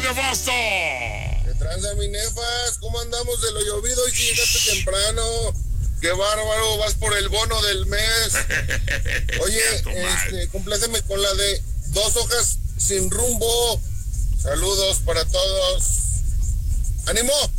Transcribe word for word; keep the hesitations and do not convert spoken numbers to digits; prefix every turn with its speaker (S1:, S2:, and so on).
S1: nefasto!
S2: ¿Qué tranza, mi nefas? ¿Cómo andamos de lo llovido y si llegaste temprano? ¡Qué bárbaro! Vas por el bono del mes. Oye, este, compláceme con la de Dos hojas sin rumbo. Saludos para todos. ¡Ánimo!